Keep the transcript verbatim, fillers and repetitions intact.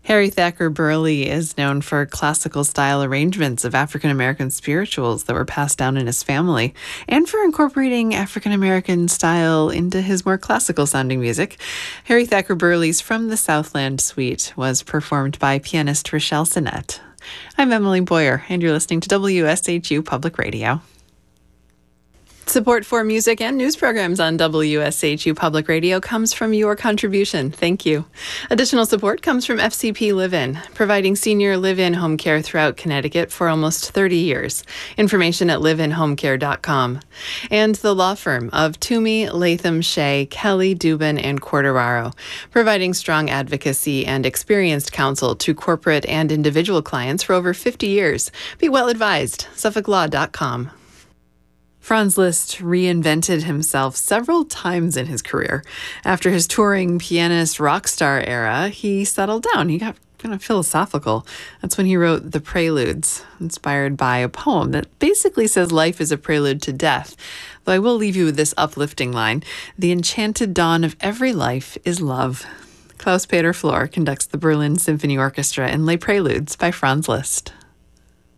Harry Thacker Burleigh is known for classical-style arrangements of African-American spirituals that were passed down in his family, and for incorporating African-American style into his more classical-sounding music. Harry Thacker Burleigh's From the Southland Suite was performed by pianist Rochelle Sinnett. I'm Emily Boyer, and you're listening to W S H U Public Radio. Support for music and news programs on W S H U Public Radio comes from your contribution. Thank you. Additional support comes from F C P Live-In, providing senior live-in home care throughout Connecticut for almost thirty years. Information at live in home care dot com. And the law firm of Toomey, Latham, Shea, Kelly, Dubin, and Quartararo, providing strong advocacy and experienced counsel to corporate and individual clients for over fifty years. Be well advised. suffolk law dot com. Franz Liszt reinvented himself several times in his career. After his touring pianist rock star era, he settled down. He got kind of philosophical. That's when he wrote The Preludes, inspired by a poem that basically says life is a prelude to death. Though I will leave you with this uplifting line: the enchanted dawn of every life is love. Klaus Peter Flor conducts the Berlin Symphony Orchestra in Les Preludes by Franz Liszt.